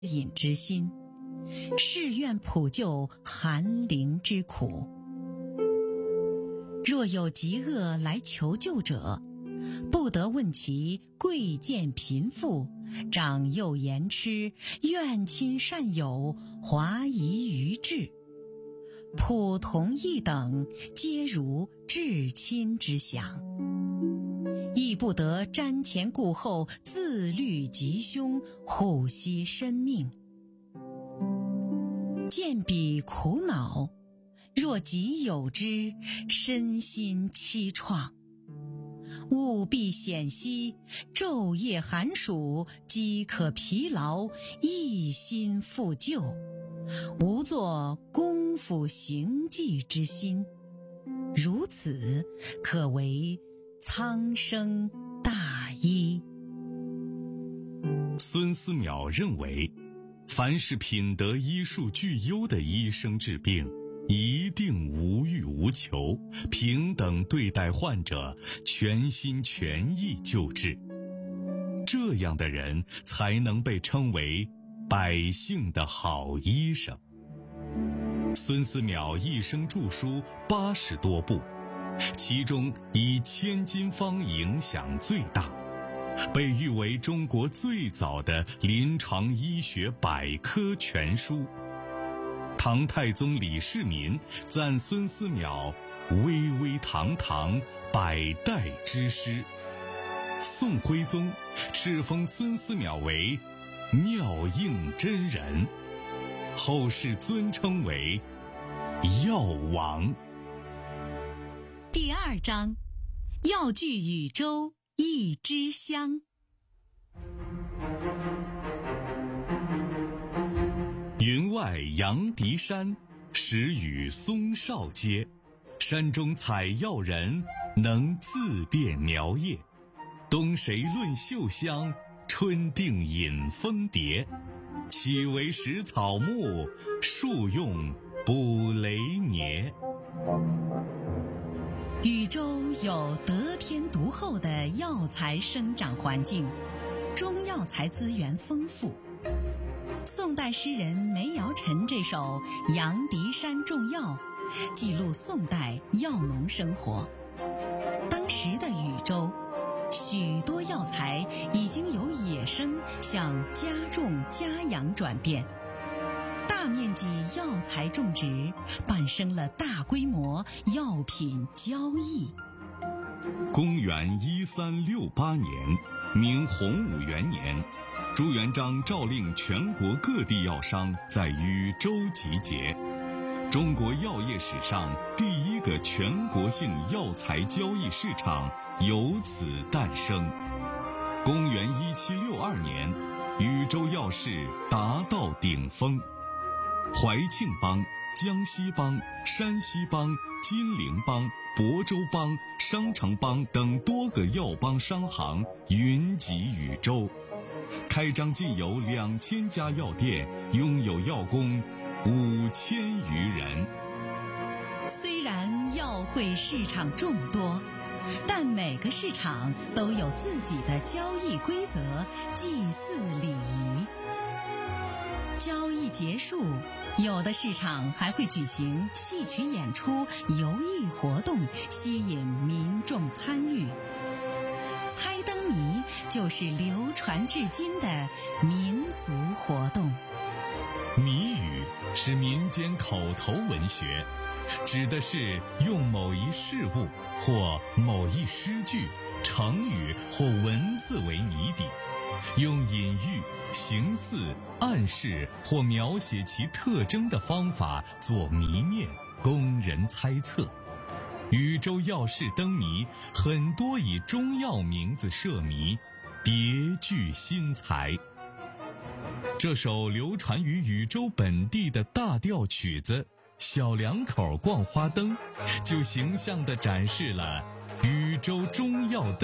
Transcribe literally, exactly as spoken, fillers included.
隐之心，誓愿普救寒灵之苦。若有疾厄来求救者，不得问其贵贱贫富，长幼言痴，怨亲善友，华夷愚智，普同一等，皆如至亲之想。亦不得瞻前顾后，自虑吉凶，护惜生命。见彼苦恼，若己有之，身心凄怆。务必险息，昼夜寒暑，饥渴疲劳，一心复救，无作功夫行迹之心。如此，可为苍生大医。 孙思邈认为，凡是品德医术俱优的医生治病，一定无欲无求，平等对待患者，全心全意救治。这样的人才能被称为百姓的好医生。孙思邈一生著书八十多部，其中以《千金方》影响最大，被誉为中国最早的临床医学百科全书。唐太宗李世民赞孙思邈巍巍堂堂，百代之师。宋徽宗敕封孙思邈为妙应真人，后世尊称为药王。 第二章，药具禹州一支香。 云外阳笛山，时与松梢接。山中采药人，能自辨苗叶。冬谁论秀香，春定饮蜂蝶。岂为食草木，树用补雷疖。 禹州有得天独厚的药材生长环境，中药材资源丰富。宋代诗人梅尧臣这首《阳笛山种药》记录宋代药农生活。当时的禹州，许多药材已经由野生向家种家养转变，大面积药材种植伴生了大规模药品交易。 公元一三六八年，明洪武元年，朱元璋诏令全国各地药商在禹州集结，中国药业史上第一个全国性药材交易市场由此诞生。公元一七六二年，禹州药市达到顶峰，怀庆帮、江西帮、山西帮、金陵帮、亳州帮、商城帮等多个药帮商行云集禹州，开张近有两千家药店，拥有药工五千余人。 虽然药会市场众多，但每个市场都有自己的交易规则、祭祀礼仪。交易结束，有的市场还会举行戏曲演出、游艺活动，吸引民众参与。猜灯谜就是流传至今的民俗活动。 谜语是民间口头文学，指的是用某一事物或某一诗句、成语或文字为谜底，用隐喻、形似、暗示或描写其特征的方法做谜面，供人猜测。禹州药市灯谜很多以中药名字设谜，别具新才。这首流传于禹州本地的大调曲子《小两口逛花灯》，就形象地展示了禹州中药灯